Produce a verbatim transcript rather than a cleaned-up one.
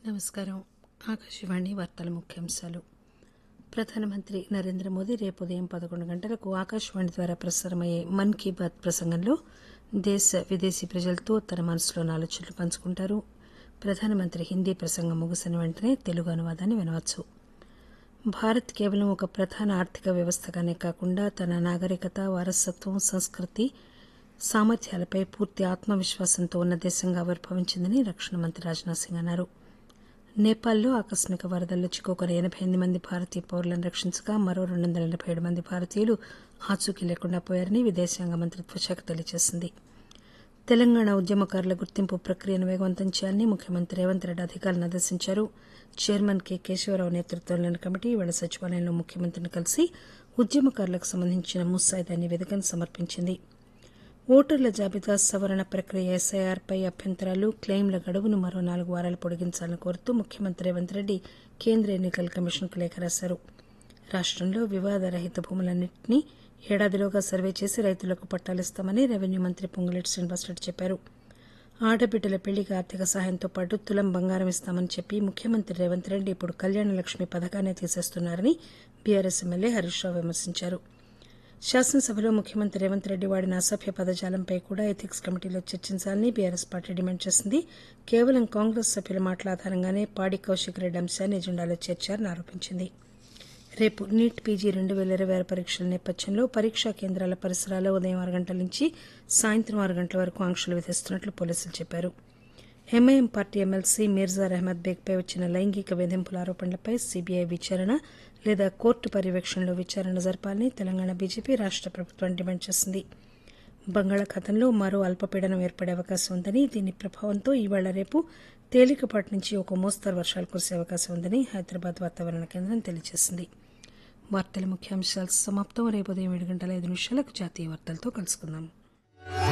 నమస్కారం. ఆకాశవాణి వార్తల ముఖ్యాంశాలు. ప్రధానమంత్రి నరేంద్ర మోదీ రేపు ఉదయం పదకొండు గంటలకు ఆకాశవాణి ద్వారా ప్రసారమయ్యే మన్ కీ బాత్ ప్రసంగంలో దేశ విదేశీ ప్రజలతో తన మనసులోని ఆలోచనలు పంచుకుంటారు. ప్రధానమంత్రి హిందీ ప్రసంగం ముగిసిన వెంటనే తెలుగు అనువాదాన్ని వినవచ్చు. భారత్ కేవలం ఒక ప్రధాన ఆర్థిక వ్యవస్థగానే కాకుండా తన నాగరికత, వారసత్వం, సంస్కృతి, సామర్థ్యాలపై పూర్తి ఆత్మవిశ్వాసంతో ఉన్న దేశంగా ఆవిర్భవించిందని రక్షణ మంత్రి రాజ్నాథ్ సింగ్ అన్నారు. నేపాల్లో ఆకస్మిక వరదల్లో చిక్కుకున్న ఎనబై ఎనిమిది మంది భారతీయ పౌరులను రక్షించగా మరో రెండు వందల ఎనబై ఏడు మంది భారతీయులు ఆచూకీ లేకుండా పోయారని విదేశాంగ మంత్రిత్వ శాఖ తెలియజేసింది. తెలంగాణ ఉద్యమకారుల గుర్తింపు ప్రక్రియను వేగవంతం చేయాలని ముఖ్యమంత్రి రేవంత్ రెడ్డి అధికారులను ఆదేశించారు. చైర్మన్ కె కేశవరావు నేతృత్వంలోని కమిటీ ఇవాళ సచివాలయంలో ముఖ్యమంత్రిని కలిసి ఉద్యమకారులకు సంబంధించిన ముసాయిదా నివేదికను సమర్పించింది. ఓటర్ల జాబితా సవరణ ప్రక్రియ ఎస్ఐఆర్పై అభ్యంతరాలు, క్లెయిమ్ల గడువును మరో నాలుగు వారాలు పొడిగించాలని కోరుతూ ముఖ్యమంత్రి రేవంత్ రెడ్డి కేంద్ర ఎన్నికల కమిషన్కు లేఖ రాశారు. రాష్టంలో వివాదరహిత భూములన్నింటినీ ఏడాదిలోగా సర్వే చేసి రైతులకు పట్టాలిస్తామని రెవెన్యూ మంత్రి పొంగులేటి శ్రీనివాసరెడ్డి చెప్పారు. ఆడబిడ్డల పెళ్లికి ఆర్థిక సహాయంతో పాటు తులం బంగారం ఇస్తామని చెప్పి ముఖ్యమంత్రి రేవంత్ రెడ్డి ఇప్పుడు కళ్యాణ లక్ష్మి పథకాన్ని తీసేస్తున్నారని బీఆర్ఎస్ ఎమ్మెల్యే హరీష్ రావు విమర్శించారు. శాసనసభలో ముఖ్యమంత్రి రేవంత్ రెడ్డి వాడిన అసభ్య పదజాలంపై కూడా ఎథిక్స్ కమిటీలో చర్చించాలని బీఆర్ఎస్ పార్టీ డిమాండ్ చేసింది. కేవలం కాంగ్రెస్ సభ్యుల మాటల ఆధారంగానే పాడి కౌశిక్ రెడ్డి అంశాన్ని ఎజెండాలో చేర్చారని ఆరోపించింది. రేపు నీట్ పీజీ రెండు పేల ఇరవై ఆరు పరీక్షల నేపథ్యంలో పరీక్షా కేంద్రాల పరిసరాల్లో ఉదయం ఆరు గంటల నుంచి సాయంత్రం ఆరు గంటల వరకు ఆంక్షలు విధిస్తున్నట్లు పోలీసులు చెప్పారు. ఎంఐఎం పార్టీ ఎమ్మెల్సీ మీర్జార్ అహ్మద్ బేగ్పై వచ్చిన లైంగిక వేధింపుల ఆరోపణలపై సీబీఐ విచారణ లేదా కోర్టు పర్యవేక్షణలో విచారణ జరపాలని తెలంగాణ బీజేపీ రాష్ట ప్రభుత్వాన్ని డిమాండ్ చేసింది. బంగాళాఖాతంలో మరో అల్పపీడనం ఏర్పడే అవకాశం ఉందని, దీని ప్రభావంతో ఇవాళ రేపు తేలికపాటి నుంచి ఒక మోస్తరు వర్షాలు కురిసే అవకాశం ఉందని హైదరాబాద్ వాతావరణ కేంద్రం తెలియజేసింది. వార్తల ముఖ్యాంశాలు సమాప్తం. రేపు ఉదయం ఏడు గంటల ఐదు నిమిషాలకు జాతీయ వార్తలతో కలుసుకుందాం.